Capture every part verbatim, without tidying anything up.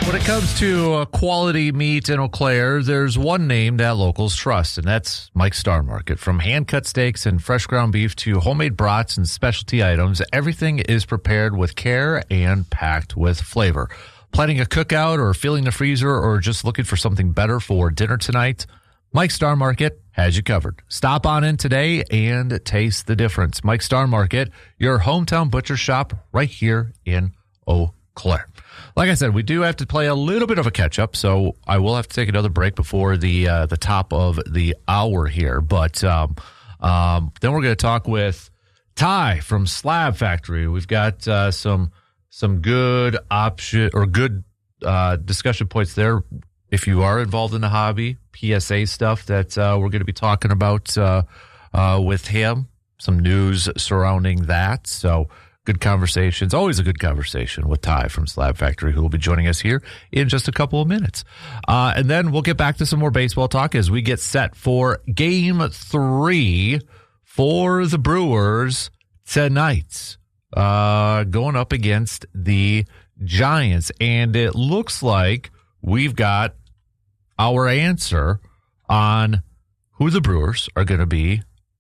When it comes to uh, quality meat in Eau Claire, there's one name that locals trust, and that's Mike's Star Market. From hand-cut steaks and fresh ground beef to homemade brats and specialty items, everything is prepared with care and packed with flavor. Planning a cookout or filling the freezer or just looking for something better for dinner tonight, Mike's Star Market has you covered. Stop on in today and taste the difference. Mike's Star Market, your hometown butcher shop right here in Eau Claire. Like I said, we do have to play a little bit of a catch-up, so I will have to take another break before the uh, the top of the hour here. But um, um, then we're going to talk with Ty from Slab Factory. We've got uh, some some good option or good uh, discussion points there. If you are involved in the hobby, P S A stuff that uh, we're going to be talking about uh, uh, with him. Some news surrounding that. So. Good conversations. Always a good conversation with Ty from Slab Factory, who will be joining us here in just a couple of minutes. Uh, and then we'll get back to some more baseball talk as we get set for game three for the Brewers tonight, uh, going up against the Giants. And it looks like we've got our answer on who the Brewers are going to be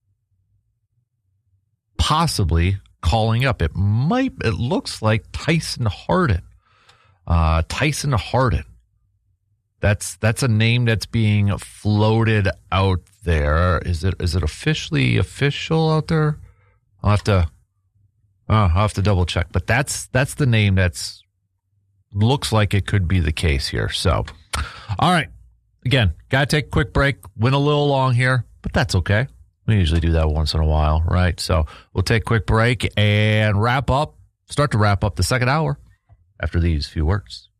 possibly calling up. It might, it looks like Tyson Hardin. Uh, Tyson Hardin. That's that's a name that's being floated out there. Is it is it officially official out there? I'll have to uh, I'll have to double check. But that's that's the name that's looks like it could be the case here. So, all right. Again, gotta take a quick break. Went a little long here, but that's okay. We usually do that once in a while, right? So we'll take a quick break and wrap up, start to wrap up the second hour after these few words.